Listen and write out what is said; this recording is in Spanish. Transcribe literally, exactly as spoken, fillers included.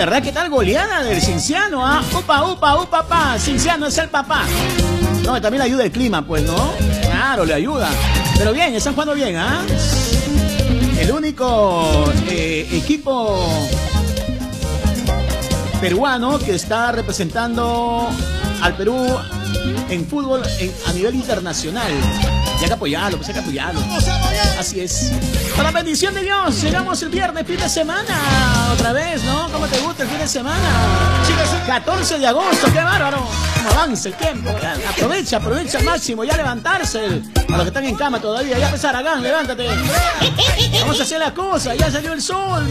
¿verdad? ¿Qué tal goleada del Cinciano? ¿Ah? Upa, upa, upa, pa. Cinciano es el papá. No, también le ayuda el clima, pues, ¿no? Claro, le ayuda. Pero bien, están jugando bien, ¿ah? El único eh, equipo peruano que está representando al Perú en fútbol en, a nivel internacional. Y hay que apoyarlo, pues hay que apoyarlo. Así es. Con la bendición de Dios, llegamos el viernes, fin de semana. Otra vez, ¿no? ¿Cómo te gusta el fin de semana? catorce de agosto, qué bárbaro. Cómo avanza el tiempo. Aprovecha, aprovecha al máximo. Ya levantarse. A los que están en cama todavía. Ya empezar, Aragán, levántate. Vamos a hacer la cosa. Ya salió el sol.